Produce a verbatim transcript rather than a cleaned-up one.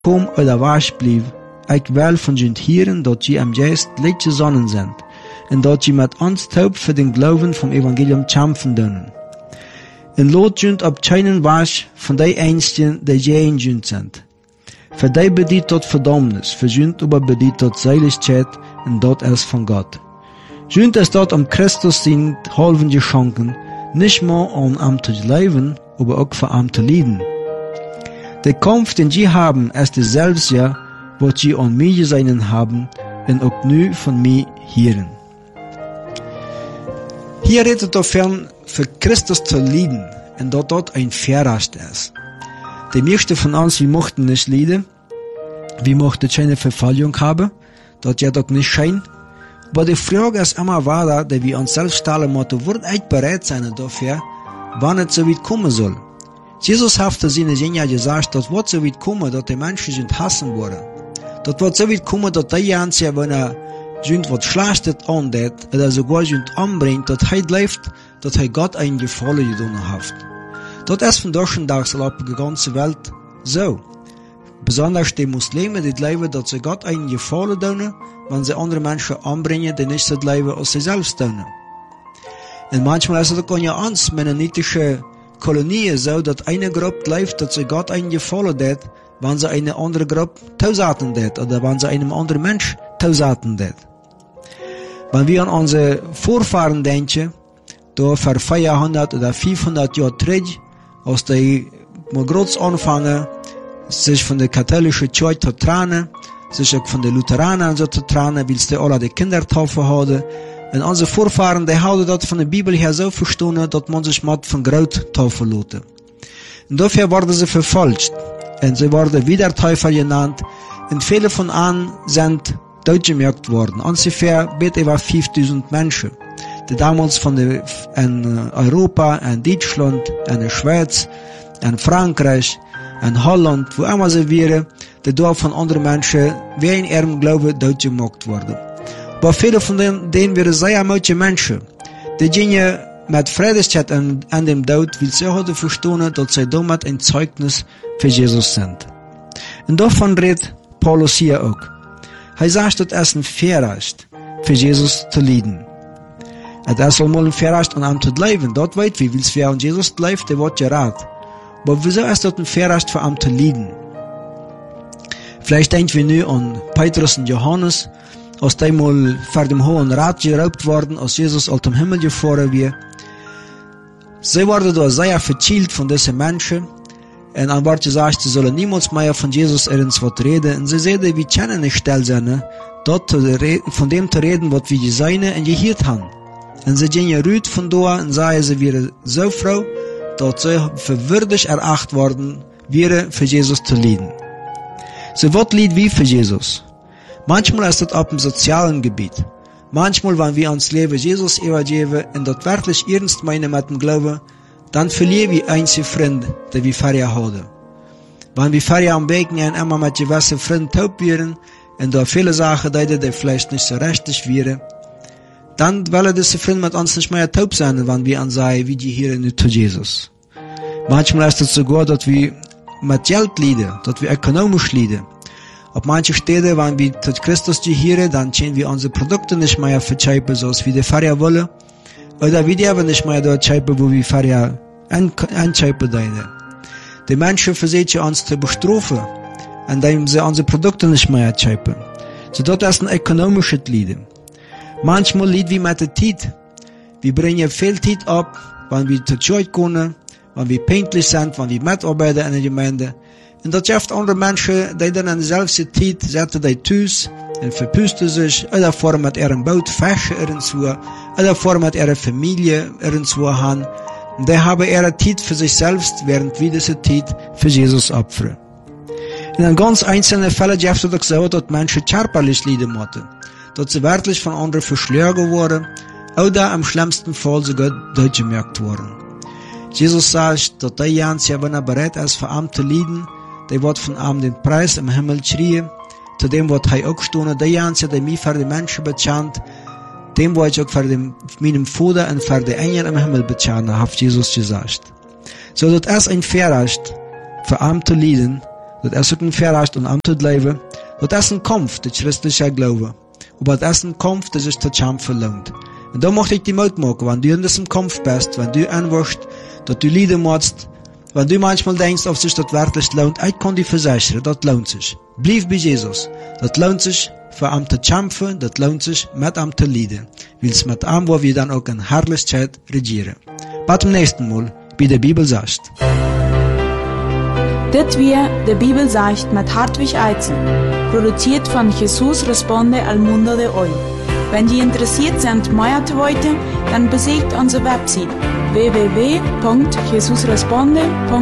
kom oder wasch blieb, ik wel van junt hieren dat je am juist lichtje zonnen sind, en dat je met ons taub für den Glauben vom Evangelium kämpfen dürfen. En lot junt ab keinen wasch von die Einzigen, die je junt sind. Für die bedient tot Verdammnis, für junt aber bedient tot Seiligkeit, en dat ist von Gott. Junt ist dort am Christus sind halben geschenken, nicht mal um am zu leben, aber auch für am zu leiden. Der Kampf, den sie haben, ist derselbe, ja, was sie an mir gesehen haben, und auch nu von mir hören. Hier redet davon, für Christus zu leiden, und dass dort ein Verrast ist. Die meisten von uns, wir mochten nicht leiden, wir mochten keine Verfallung haben, das ja doch nicht scheint. Aber die Frage ist immer weiter, dass wir uns selbst stellen müssen, wird echt bereit sein dafür, wann es so weit kommen soll. Jesus hat zu seinen Jüngern gesagt, dass wird so weit kommen, dass die Menschen sind hassen worden. Das wird so weit kommen, dass die Ganze, wenn er sind was Schlechtes andet, oder sogar sind anbringt, dass er lebt, dass er Gott einen Gefallen getan hat. Das ist von Durchendags auf der ganzen Welt so. Besonders die Muslime, die leben, dass sie Gott einen Gefallen tun, wenn sie andere Menschen anbringen, die nicht so leben, als sie selbst tun. Und manchmal ist es auch ja ans mennonitische Kolonie so, dass eine Gruppe lebt, dass sie Gott einen Gefallen tut, wenn sie eine andere Gruppe tausaten tut, oder wenn sie einem anderen Mensch tausaten tut. Wenn wir an unsere Vorfahren denken, da vor vierhundert oder fünfhundert Jahren zurück, als die mal groß anfangen, sich von der katholischen Kirche zu trennen, sich auch von den Lutheranern so zu trennen, weil sie alle die Kindertaufe haben. Und unsere Vorfahren, die haben das von der Bibel her so verstanden, dass man sich mit von Graut taufen lässt. Und dafür wurden sie verfolgt. Und sie wurden Wiedertäufer genannt. Und viele von ihnen sind durchgemerkt worden. Ungefähr bis über fünftausend Menschen, die damals von der, in Europa, in Deutschland, in der Schweiz, in Frankreich, in Holland, wo immer sie wären, die dort von anderen Menschen wie in ihrem Glauben durchgemerkt wurden. Aber viele von denen, denen wären sehr mutige Menschen, die gingen mit Freudigkeit an, an dem Tod, weil sie heute verstehen, dass sie damit ein Zeugnis für Jesus sind. Und davon redet Paulus hier auch. Er sagt, dass es ein Verrecht für Jesus zu leiden. Und es soll mal ein Verrecht an ihm zu leben. Dort weit wie, weil es für an Jesus lebt, der wird gerat. Aber wieso ist das ein Verrecht für ihn zu leiden? Vielleicht denken wir nun an Petrus und Johannes, als die mal vor dem Hohen Rat geraubt worden, als Jesus aus dem Himmel gefahren wird. Sie wurden da sehr verzielt von diesen Menschen. Und dann wurde gesagt, sie sollen niemals mehr von Jesus irgendwas reden. Und sie sehen, wie können nicht still sein, dort von dem zu reden, was wir seine und gehört haben. Und sie gehen rüd von da und sagen, sie wären so froh, dass sie für würdig erachtet worden wäre, für Jesus zu leiden. Sie wird leid wie für Jesus. Manchmal ist das auf dem sozialen Gebiet. Manchmal, wenn wir uns Leben Jesus übergeben und das wirklich ernst meinen mit dem Glauben, dann verlieren wir einzelne Freunde, die wir vorher haben. Wenn wir vorher am Weg gehen, immer mit gewissen Freunden taub wären und da viele Sachen, die, die vielleicht nicht so richtig wären, dann wollen diese Freunde mit uns nicht mehr taub sein, wenn wir ansagen, wie die hier nicht zu Jesus. Manchmal ist es sogar, dass wir mit Geld leiden, dass wir ökonomisch leiden. Auf manche Städte, wenn wir zu Christus gehören, dann können wir unsere Produkte nicht mehr verkaufen, so wie die vorher wollen. Oder wir dürfen nicht mehr dort kaufen, wo wir vorher einkaufen wollen. Die Menschen versuchen uns zu bestrafen, indem sie unsere Produkte nicht mehr kaufen. So dort ist ein ökonomisches Leiden. Manchmal leiden wir mit der Zeit. Wir bringen viel Zeit ab, wenn wir zur Schule kommen, wenn wir pünktlich sind, wenn wir mitarbeiten in der Gemeinde. Und das schafft andere Menschen, die dann in derselben Zeit setzen die Tüß und verpusten sich, oder fahren mit ihrem Boot Fische irgendwo, oder fahren mit ihrer Familie irgendwo an. Und die haben ihre Zeit für sich selbst, während wir diese Zeit für Jesus opfern. In einem ganz einzelnen Fall schafft es auch so, dass Menschen körperlich leiden müssen, dass sie wirklich von anderen verschlagen wurden, oder am schlimmsten Fall sogar durchgemerkt wurden. Jesus sagt, dass der Ganze, wenn er bereit ist, für ihn zu leiden, der wird von ihm den Preis im Himmel schreien, zu dem wird er auch stehen, der Ganze, der mich für die Menschen bezahlt, dem wird ich auch für den, meinem Vater und für die Engel im Himmel bezahlen, hat Jesus gesagt. So, das ist ein Verrecht, für ihn zu leiden, dat er zoeken verrast und am te leven, dat er een Kampf, der christliche Glaube, aber das ist ein Kampf, der sich zu kämpfen lohnt. Und da möchte ich die Mut machen, wenn du in diesem Kampf bist, wenn du anwirst, dass du Leiden machst, wenn du manchmal denkst, ob sich das wirklich lohnt, ich kann dir versichern, das lohnt sich. Bleib bei Jesus. Das lohnt sich, für ihm zu kämpfen, das lohnt sich, mit ihm zu leiden. Weil es mit ihm, wo wir dann auch in Herrlichkeit regieren. Bis zum nächsten Mal, wie der Bibel sagt. Dit wir de Bibel sagt mit Hartwig Eizen, produziert von Jesus Responde al Mundo de Hoy. Wenn Sie interessiert sind, mehr zu wollen, dann besucht unsere Website w w w punkt jesus responde punkt